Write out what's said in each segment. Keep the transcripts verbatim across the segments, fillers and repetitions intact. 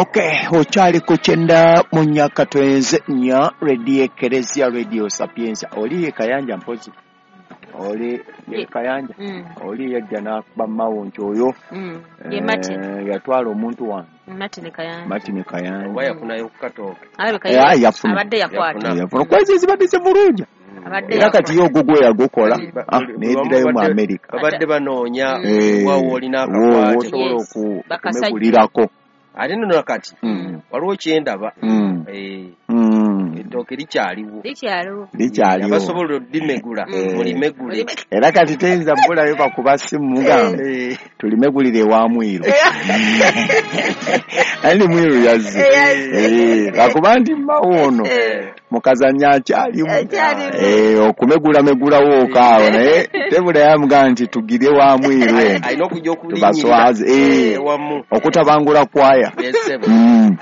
Okay, ochali kuchenda munyaka twenze nya radio Ekeresia Radio Sapienza. Oli ye Kayanja mpozi. Oli ye Kayanja. Mm. Oli ye jana kuba mawoncho oyo. Mm. Ye Martin. Eh, yatwala omuntu wange. Martin Kayanja. Martin Kayanja. Waya kuna yokukato. Ayo Kayanja. Eh, yafuna. Abadde yakwata. Yafuna. Kwezi zibadde se bulungi. Abadde yakati yo gugwe yagokola. Ah, nedirayo mu America. Abadde banoonya wawo olina akakwate. Osobola oku bakamegulirako. Ate nno nakati mm. waliwo kyendaba mm. eh mm. ettooke likyaliwo likyaliwo likyaliwo abasobola oddimegula mulimegule era kati teyinza bulayo bakuba simu mugambe tulimegulire ewa Mwiru ali Mwiru yazze eh bakuba nti mawono mukazanya akyalimu eh okumegula megulawo okaawo naye tebula yamuga nti tugire wa Mwiru ayina okujja okulinyira eh wamu okutabangula kwaya mm.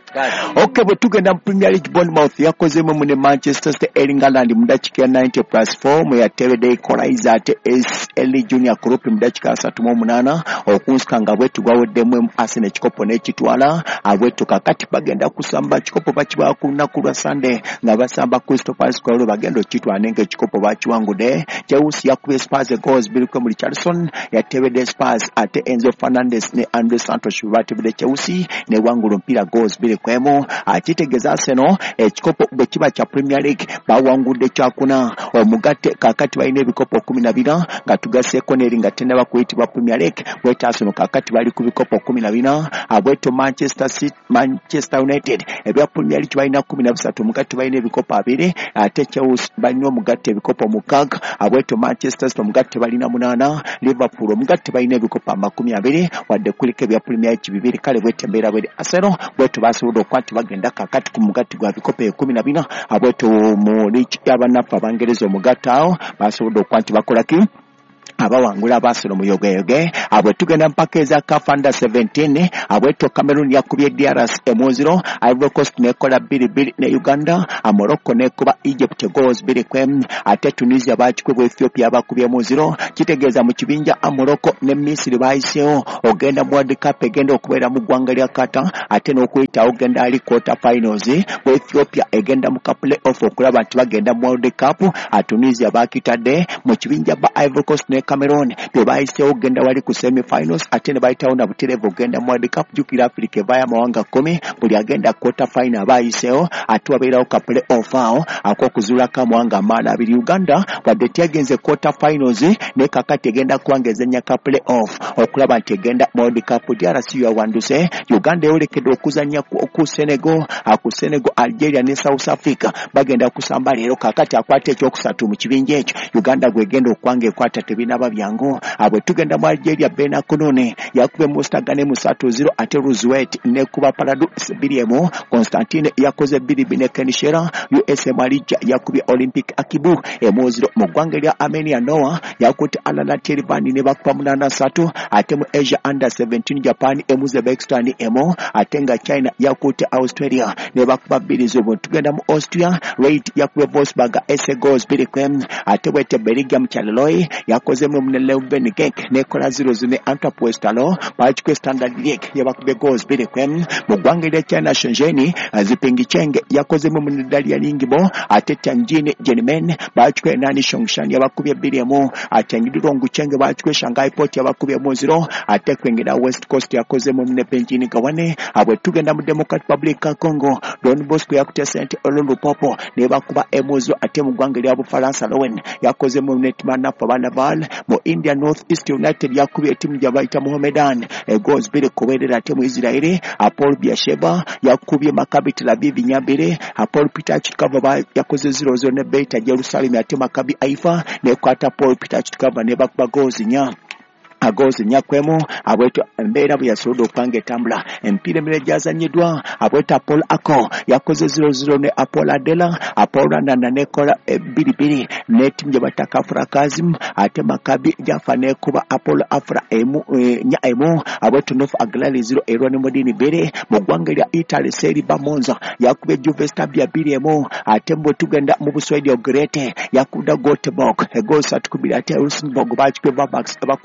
Okay, bwe tugenda mu Premier League Bournemouth yakozemu mu ne Manchester City England mu dakika ya ninety plus four mu yatebedde equalizer ate S L Junior Group mu dakika asatu mu munana okunsuka nga bwe tugwaweddemu mu Arsenal ekikopo n'ekitwala abwetu kakati bagenda kusamba kikopo bakiba ku lunaku lwa Sunday nga basamba Crystal Palace kwa bagenda okitwana ng'ekikopo bakiwangudde. Chelsea yakubye Spurs goals biriko mu Richarlison yatebedde Spurs ate Enzo Fernandez ne Andre Santos batebedde Chelsea ne wangulu mpira goals biri kwemo akitegeza Arsenal ekikopo bwe kiba kya Premier League bawangudde kyakuna omugatte kakati balina ebikopo kumi na bina nga tugaseko neri nga tena bakuyitibwa Premier League bweta Arsenal kakati bali ku bikopo kumi na bina abweto Manchester City Manchester United ebya Premier League balina kumi na bisatu omugatte balina ebikopo abiri ate Chelsea balina omugatte ebikopo mukaga abweto Manchester City omugatte balina munana Liverpool omugatte balina ebikopo makumi abiri wadde kuliko ebya Premier League bibiri kale bwete mbera bwe Arsenal bweto basobola okwati bagenda kakati ku mugatti gwa bikopo kumi na bina abweto mu league y'abanafu abangereza omugatte awo basobola okwati bakola ki abawangula abasolo mu yogeyoge abwe tugenda mpaka eza CAF under seventeen abweto Cameroon yakubye D R C emuziro Ivory Coast nekola biri biri ne Uganda Morocco nekoba Egypt goals biri kwem ate Tunisia bakikwe Ethiopia bakubye muziro kitegeeza mu kibinja Morocco ne Misiri bayiseewo ogenda mu World Cup egenda okubeera mu ggwanga lya Qatar ate n'okuyita ogenda ali quarter finals bwe Ethiopia egenda mu play off okulaba nti bagenda mu World Cup Tunisia bakitadde mu kibinja ba Ivory Coast ne Cameroon bye bayiseewo ogenda wali ku semi finals ate ne bayitawo na buterevu ogenda mu World Cup jukira Africa evaya mawanga kumi buli agenda quarter final bayiseewo ate wabeerawo ka play off awo ak'okuzuula ka mawanga amaana abiri Uganda wadde teyagenze quarter finals ne kakati egenda kuwangezanya ka play off okulaba nti egenda mu World Cup D R C yawanduse Uganda eyolekedde okuzanya ku Senegal aku Senegal Algeria ne South Africa bagenda kusamba leero kakati akwata ekyokusatu mu kibinja ekyo Uganda gwegenda okwanga ekwata tebina babyango abwe tugenda mu Algeria Bena Konone yakube Mustagane musatu zero ate Roosevelt ne kuba Paradu Sibiriemo Constantine yakoze biri bine Kenishera U S M Alija yakubye Olympic Akibu emoziro mu ggwanga lya Armenia Noah yakutte Alala Teribani ne bakupa munana satu ate mu Asia under seventeen Japan Uzbekistan emo ate nga China yakutte Australia ne bakupa biri zo tugenda mu Austria Rate yakube Wolfsburg ese goals biri kwem ate bwete Belgium Charleroi yakoze mu Leuven Genk ne kola zero zine Antwerp Westerlo bakikwe Standard Liège yabakube goals biri kwem mu ggwanga lya China Shenzhen Ziping Cheng yakoze mu Dalia Ningbo ate Tianjin Jianmen bakikwe nani Songshan yabakubye biri mu ate Ngidongo Cheng bakikwe Shanghai Port yabakubye mu zero ate kwengera West Coast yakoze mu Benjini Gawane abwe tugenda mu Democratic Republic of Congo Don Bosco yakute Saint Ololo Popo ne bakuba emuzo ate mu ggwanga lya Bufaransa Rouen yakoze mu Netman Fabanaval mu India North East United yakubye timu jabaita Mohamedan e goals biri kuberera ate mu Israeli Apollo Biasheba yakubye Maccabi Tel Aviv Nyambere Apollo Peter Chitkava yakoze zero zero ne Beta Jerusalem ate Maccabi Haifa ne kwata Apollo Peter Chitkava ne bakuba goals nya agozi nyakwemo abweto mbera byasodo opange tambula empire mire jazanyidwa abweta Paul Ako yakoze zero zero ne Apollo Adela Apollo na nekola e, biri biri netim jabataka Frakazim ate Maccabi jafane kuba Apollo Afra emu e, nya emu abweto North Aglali zero erone modini bere mu ggwanga lya Italy Serie B Monza yakube Juve Stabia biri emu ate mbo tugenda mu Buswedi Ogrete yakuda Göteborg e goals atukubira ate Rosenborg bakube Vabax bakubye goals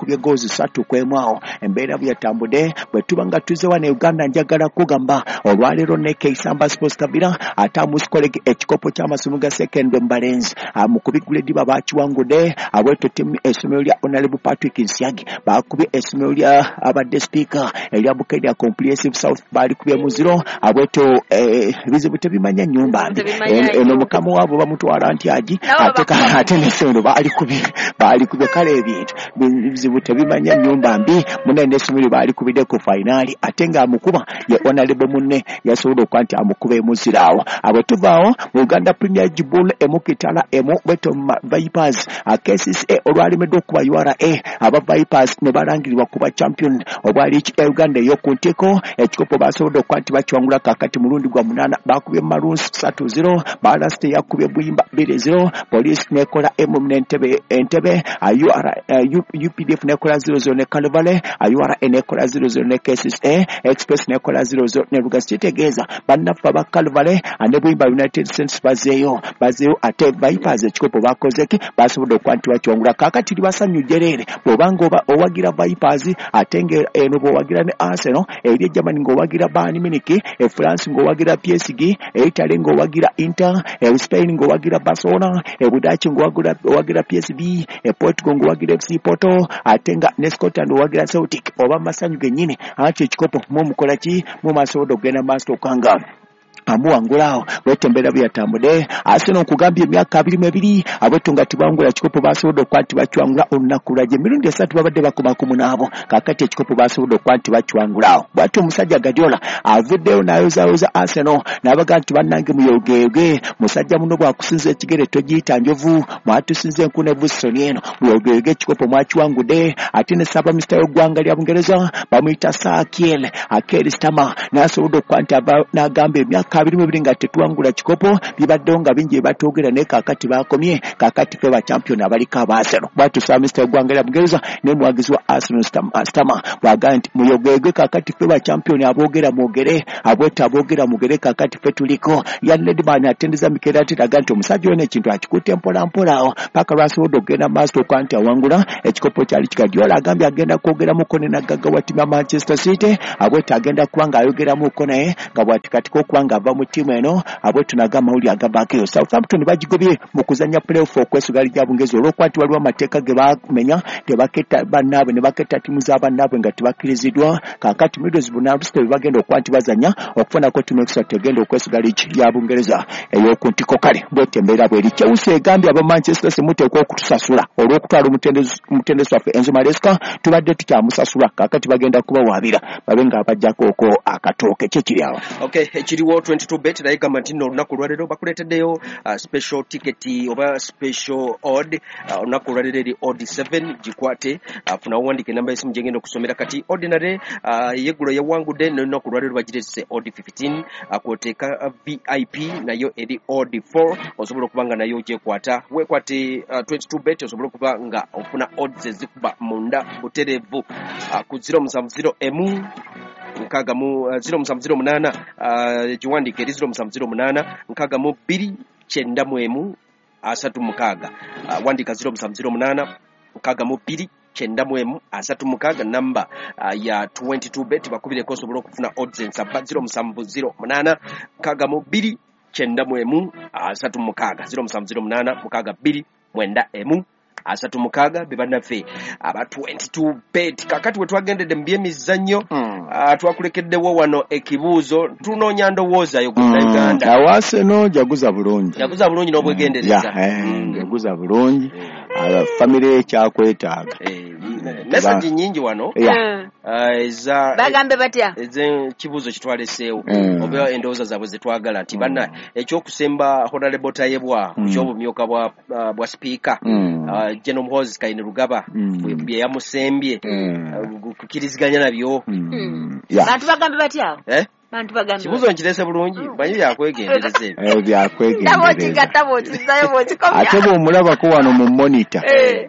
embuzi ssatu kwemu awo embeera bwe yatambudde bwe tuba nga tuze wano Uganda njagala kugamba olwaleero ne Keisamba Sports Kabira ate amusikolege ekikopo ky'amasimu ga second Mbalenzi amukubi grade baba kiwangudde abweto timu essomero lya Honorable Patrick Nsiagi bakubye essomero lya abadde speaker elya Bukedya Comprehensive South bali kubye muziro abweto bizibu tebimanya nyumba eno mukama wabo bamutwala nti aji ate ate n'essomero bali kubye bali kubye kale ebintu bizibu tebimanya nyumba mbi munene essomero bali kubide ku finali ate nga amukuba ye Honorable munne yasobola okwanti amukube muzirawo abwetuvaawo mu Uganda Premier Jibul emukitala emu beto Vipers a K C C A olwalimedde okuba U R A aba Vipers ne balangirirwa kuba champion obwali e Uganda yokuntiko ekikopo basobola okwanti bakiwangula kakati mulundi gwa munana bakubye Maroons three zero Ballast yakubye Buyimba two zero Police nekola emu Entebbe Entebbe U R A U P D F nekola zero zero ne Kalvale U R A nekola zero zero ne K C C A Express nekola zero zero ne Lugasi kitegeeza bannafa ba Kalvale ane Buyimba United Saints bazeyo bazeyo ate Vipers ekikopo bakozeki basobola okwanti bakiwangula kakati libasanyu jerere bobanga oba owagira Vipers atenge eno bowagira ne Arsenal eri Germany ngowagira Bayern Munich e France ngowagira P S G e Italy ngowagira Inter e Spain ngowagira Barcelona e Budachi ngowagira owagira P S V e Portugal ngowagira F C Porto atenga ne Scotland owagira Celtic oba masanyu genyine ate ekikopo mu mukola ki mu masodo gena master kanga amuwangulawo wetembera byatambudde Arsenal okugambye emyaka abiri mebiri abwetunga tibangula ekikopo basobola okwati bakiwangula olunaku lwaje emirundi esatu babadde bakuba ku munaabo kakati ekikopo basobola okwati bakiwangulawo bw'ati omusajja Guardiola avuddeyo n'ayozaayoza Arsenal n'abaga nti bannange muyogeyoge musajja muno bwakusinza ekigere togiyita njovu mwatusinza enkuna evusoni eno muyogeyoge ekikopo mwakiwangudde ate ne ssaaba minisita w'eggwanga lya Bungereza bamuyita Sir Keir Keir Starmer n'asobola okwanti n'agamba emyaka kabiri mebiri nga tetuwangula kikopo bibaddewo nga bingi batogera ne kakati bakomye kakati fe ba champion abalika abaaseno bwatu Mister Gwanga ya Bungereza ne muwagizi wa Arsenal Starmer bwaga nti muyogege kakati fe ba champion abogera mogere abweta abogera mogere kakati fe tuliko ya Nedman atendeza mikera ati taganti omusajja one ekintu akikutte mpola mpola paka lwasobola okugenda master kwanti awangula ekikopo kyali kikadiola agambye agenda kwogera mu kone na gagga wa timu ya Manchester City abweta agenda kubanga ayogera mu kone nga bwati katiko kwanga ava mu timu eno abwe tunagamba uli agabakeyo Southampton bagigobye mu kuzanya playoff okwesugali gya Bungereza olwokwati waliwo amateeka ge bakumenya tebaketta bannaabwe ne baketta timu z'abannaabwe nga tebakirizidwa kakati Middlesbrough n'Arsenal bagenda okwanti bazanya okufuna ko timu extra tegenda okwesugali gya Bungereza ey'okuntiko kale bwetembeera bweri Chelsea egambye aba Manchester City muteekwa okutusasula olw'okutwala omutendesi waffe Enzo Maresca tubadde tukyamusasula kakati bagenda kubawaabira babe nga abajjako oko akatooke kyekiri awo okay ekiriwo twenty-two bet naye gamba nti nno olunaku olwaleero bakuleeteddeyo uh, special ticket oba special odd uh, olunaku olwaleero eri odd seven gikwate uh, funa owandiika enamba y'essimu gyengenda okusomera kati ordinary uh, yeggulo yawangudde n'olunaku olwaleero bagireese odd fifteen uh, kwoteeka uh, V I P nayo eri odd four osobola okuba nga nayo gyekwata weekwate uh, twenty-two bet osobola okuba nga ofuna odds ezikuba munda butereevu uh, ku zero musanvu zero emu nkaga mu zero musanvu zero munana giwandika eri zero musanvu zero munana nkaga mu bbiri kyenda mu emu asatu mukaaga wandika zero musanvu zero munana nkaga mu bbiri kyenda mu emu asatu mukaaga namba ya twenty-two bet bakubireko osobola okufuna odds ensaba zero musanvu zero munana nkaga mu bbiri kyenda mu emu asatu mukaaga zero musanvu zero munana mukaaga bbiri mwenda emu asatu mukaaga bebannaffe aba twenty-two bet kakati we twagendedde mu byemizannyo mm. uh, twakulekeddewo wano ekibuuzo tunoonya ndowooza yo gonna mm. Uganda awaseno jaguza bulungi jaguza bulungi n'obwegendereza mm. yeah, mm. jaguza bulungi mm. famire ekyakwetaaga eh, message nyingi wano yeah. uh, eza bagambe batya eze kibuuzo kitwaleseewo mm. oba endowooza zaabwe zetwagala nti banna mm. ekyokusemba honorable Tayebwa mm. ky'obumyuka bwa uh, bwa speaker mm. uh, General Mhozi Kaine Rugaba mm. bye yamusembye mm. uh, kukiriziganya nabyo mm. yeah. bantu bagambe batya eh bantu bagambe kibuzo nkirese bulungi banyi yakwegendereza ebyo byakwegendereza ndabo kigatawo kizayo bokikomya ate bo mulaba ko wano mu monitor eh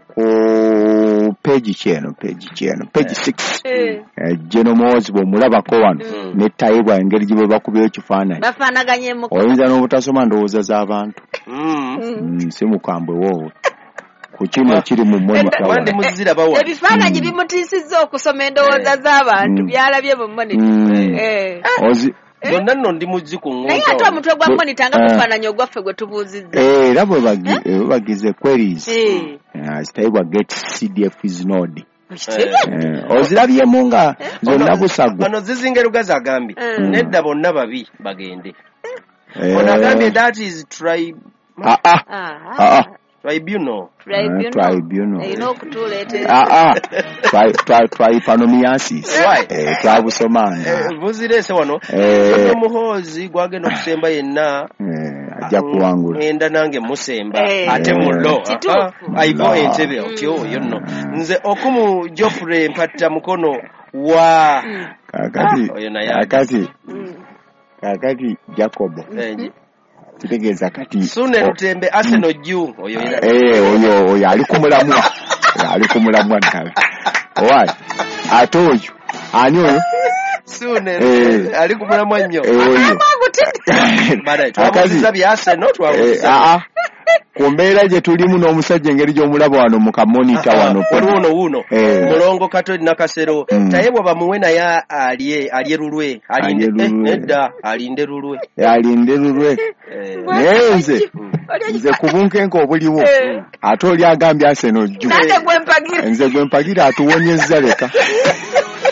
o page cheno page cheno page six eh General Mhozi bo mulaba ko wano ne Tayebwa engeri gye bakubye ekifaananyi bafaanaganye mu oyinza n'obutasoma ndowooza z'abantu mm si mukambwe wo ku kino kiri mu mmwe wandi muzira bawa ebifaananyi bimutiisizza okusoma endowooza z'abantu byalabye mu monita ozi bonna nno ndi muzi ku ng'onta naye ate omutwe gwa monita nga mufaananyi ogwaffe gwe tubuuzizza era bwe bagize queries zitayibwa get C D F is node ozirabyemu nga zonna busagwa ono zizinga erugazi agambye nedda bonna babi bagende ono agambye that is tribe tribunal erina okutuuleetera trypanomiasis twabusomanga buzireese wano omuhoozi gwagenda okusemba yenna ajja kuwangula enda nange musemba ate mulo ayivo entebe otyo oyo nno nze okumu Geoffrey mpatta mukono wa kakati kakati kakati Jacobo kitegeeza kati Sune Lutembe Arsenal juu oyo eh oyo oyo ali kumulamwa ali kumulamwa ddala owai ate oyo ani oyo Sune ali kumulamwa nnyo oyo bada twabuuza bya Arsenal twabuuza a a ku mbeera gye tulimu n'omusajja engeri gy'omulaba wano mu kamonita wano wuno wuno mulongo Katoli Nakasero tayebwa bamuwe naye aliye aliye lulwe alinde edda alinde lulwe alinde lulwe nze nze kubunkenko obuliwo ate oli agambye Arsenal jju nze gwe mpagira nze gwe mpagira atuwonyezza leka